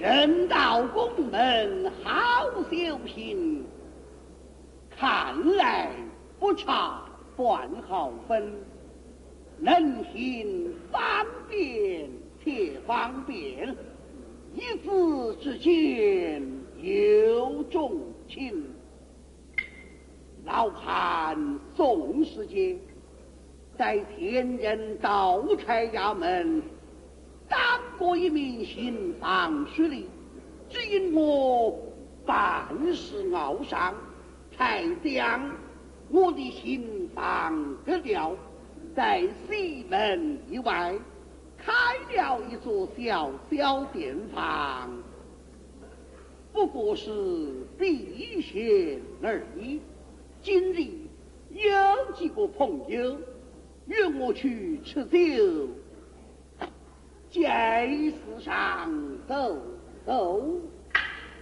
人道公门好修行，看来不差半毫分。能行方便且方便，一字之间有重情。老汉宋世杰在天人道差衙门当过一名刑房司吏，只因我办事傲上，才将我的刑房革掉，在西门以外开了一座小小店房，不过是避嫌而已。今日有几个朋友约我去吃酒，街市上走走。